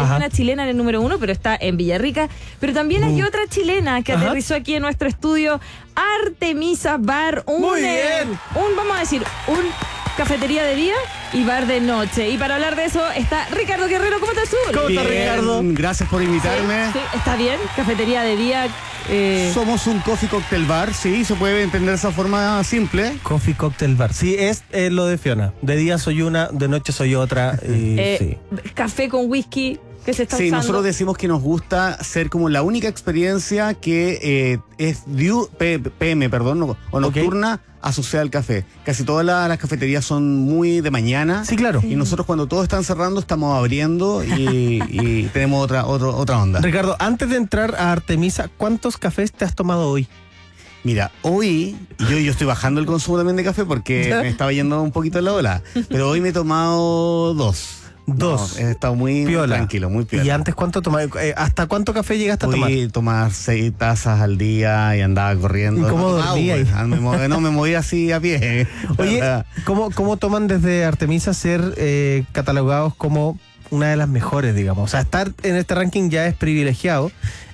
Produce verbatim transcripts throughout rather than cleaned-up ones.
Ajá. una chilena en el número uno, pero está en Villarrica. Pero también hay uh. otra chilena que Ajá. aterrizó aquí en nuestro estudio, Artemisa Bar. Un, Muy bien. Un, vamos a decir, un cafetería de día y bar de noche. Y para hablar de eso está Ricardo Guerrero. ¿Cómo estás, Azul? ¿Cómo estás, Ricardo? Gracias por invitarme. Sí, sí, está bien. Cafetería de día. Eh... Somos un coffee cocktail bar, sí, se puede entender de esa forma simple. Coffee cocktail bar, sí, es eh, lo de Fiona. De día soy una, de noche soy otra. Y, eh, sí. Café con whisky. Que se está sí, usando. Nosotros decimos que nos gusta ser como la única experiencia que eh, es diu, P M, perdón, o, o nocturna okay. asociada al café. Casi todas la, las cafeterías son muy de mañana. Sí, claro. Y nosotros cuando todos están cerrando estamos abriendo y, y tenemos otra, otra, otra onda. Ricardo, antes de entrar a Artemisa, ¿cuántos cafés te has tomado hoy? Mira, hoy yo, yo estoy bajando el consumo también de café porque me estaba yendo un poquito la ola. Pero hoy me he tomado dos. Dos. No, he estado muy piola. tranquilo, muy piola. ¿Y antes cuánto tomabas? Eh, ¿Hasta cuánto café llegaste Fui a tomar? Fui a tomar seis tazas al día y andaba corriendo. ¿Y cómo no, dormías? Ah, me moví, no, me moví así a pie. Oye, ¿cómo, ¿cómo toman desde Artemisa ser eh, catalogados como una de las mejores, digamos? O sea, estar en este ranking ya es privilegiado.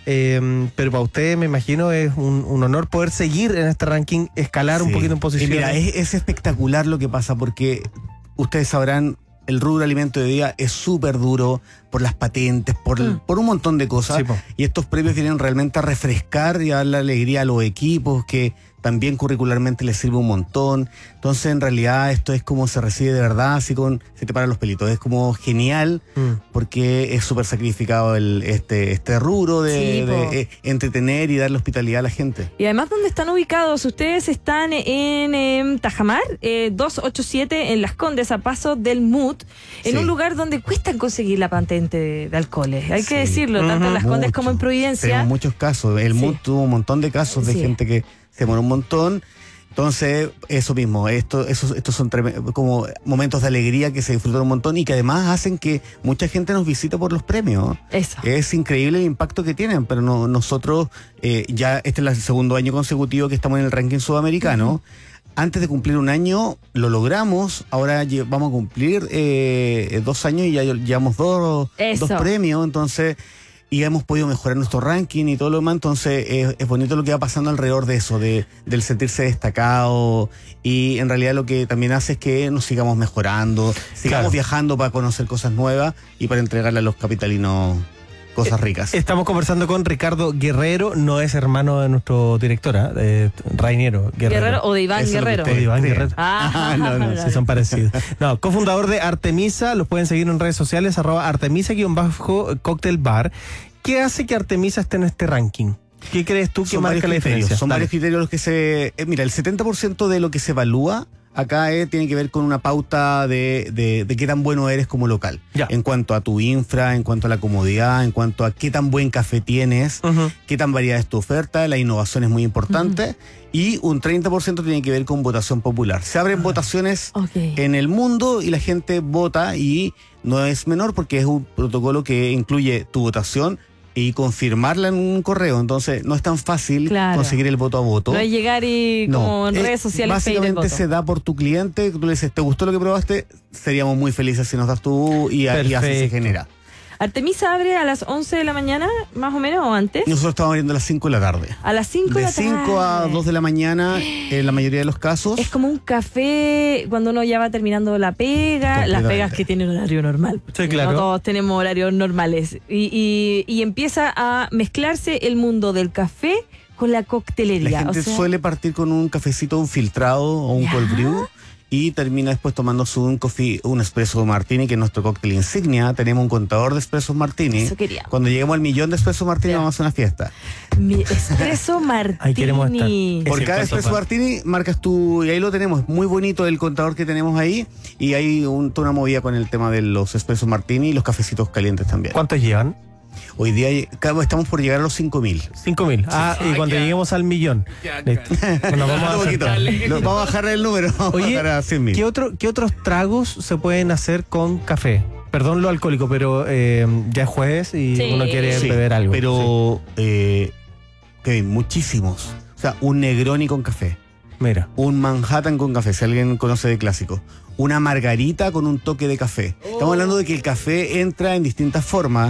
Eh, pero para usted, me imagino, es un, un honor poder seguir en este ranking, escalar sí. un poquito en posición. Mira, es, es espectacular lo que pasa porque ustedes sabrán, el rubro alimento de día es súper duro por las patentes, por, mm. por un montón de cosas. Sí, y estos premios vienen realmente a refrescar y a darle alegría a los equipos que también curricularmente les sirve un montón. Entonces, en realidad, esto es como se recibe de verdad, así con se te paran los pelitos. Es como genial, mm. porque es súper sacrificado el, este, este rubro de, sí, de eh, entretener y darle hospitalidad a la gente. Y además, ¿dónde están ubicados? Ustedes están en eh, Tajamar, eh, doscientos ochenta y siete, en Las Condes, a paso del M U T, en sí. un lugar donde cuesta conseguir la patente de, de alcoholes. Hay sí. que decirlo, uh-huh. tanto en Las Condes Mucho. como en Providencia. Tenemos muchos casos. El sí. M U T tuvo un montón de casos de sí. gente que se demoró un montón. Entonces, eso mismo, esto, esos, estos son como momentos de alegría que se disfrutan un montón y que además hacen que mucha gente nos visite por los premios. Eso. Es increíble el impacto que tienen, pero no, nosotros, eh, ya este es el segundo año consecutivo que estamos en el ranking sudamericano. Uh-huh. Antes de cumplir un año, lo logramos. Ahora vamos a cumplir eh, dos años y ya llevamos dos, dos premios, entonces... Y hemos podido mejorar nuestro ranking y todo lo demás, entonces es, es bonito lo que va pasando alrededor de eso, de del sentirse destacado, y en realidad lo que también hace es que nos sigamos mejorando, sigamos claro. viajando para conocer cosas nuevas y para entregarle a los capitalinos cosas ricas. Estamos conversando con Ricardo Guerrero, no es hermano de nuestro directora, de Rainiero Guerrero. Guerrero o de Iván Eso Guerrero. O de Iván creen. Guerrero. Ah, no, no, sí son parecidos. No, cofundador de Artemisa, los pueden seguir en redes sociales, arroba Artemisa-Cocktail Bar. ¿Qué hace que Artemisa esté en este ranking? ¿Qué crees tú que son marca la diferencia? Son Dale. varios criterios los que se... Eh, mira, el setenta por ciento de lo que se evalúa acá eh, tiene que ver con una pauta de, de, de qué tan bueno eres como local. Ya. En cuanto a tu infra, en cuanto a la comodidad, en cuanto a qué tan buen café tienes, uh-huh. qué tan variada es tu oferta, la innovación es muy importante. Uh-huh. Y un treinta por ciento tiene que ver con votación popular. Se abren uh-huh. votaciones okay. en el mundo y la gente vota, y no es menor porque es un protocolo que incluye tu votación y confirmarla en un correo, entonces no es tan fácil claro. conseguir el voto a voto. No es llegar y no. como en eh, redes sociales básicamente se da por tu cliente, tú le dices, ¿te gustó lo que probaste? Seríamos muy felices si nos das tú, y, y así se genera. ¿Artemisa abre a las once de la mañana, más o menos, o antes? Nosotros estamos abriendo a las cinco de la tarde. A las cinco de la tarde. De cinco a dos de la mañana, en la mayoría de los casos. Es como un café cuando uno ya va terminando la pega, las pegas que tienen horario normal. Sí, claro. No todos tenemos horarios normales. Y, y, y empieza a mezclarse el mundo del café con la coctelería. La gente o sea... suele partir con un cafecito, un filtrado o un cold brew, y termina después tomándose un coffee, un espresso martini, que es nuestro cóctel insignia. Tenemos un contador de espresso martini. Eso quería. Cuando lleguemos al millón de espresso martini, yeah. vamos a hacer una fiesta. Mi espresso martini. Ahí queremos estar. Por cada espresso martini marcas tu, y ahí lo tenemos. Muy bonito el contador que tenemos ahí, y hay un, toda una movida con el tema de los espresso martini y los cafecitos calientes también. ¿Cuántos llevan? Hoy día estamos por llegar a los cinco mil. cinco mil. Ah, y cuando lleguemos al millón. Bueno, vamos, a hacer... vamos a bajar el número. Oye, a cien mil. ¿qué, otro, ¿qué otros tragos se pueden hacer con café? Perdón lo alcohólico, pero eh, ya es jueves y sí. uno quiere sí, beber algo. Pero, sí. eh, Kevin, muchísimos. O sea, un Negroni con café. Mira. Un Manhattan con café, si alguien conoce de clásico. Una margarita con un toque de café. Estamos hablando de que el café entra en distintas formas.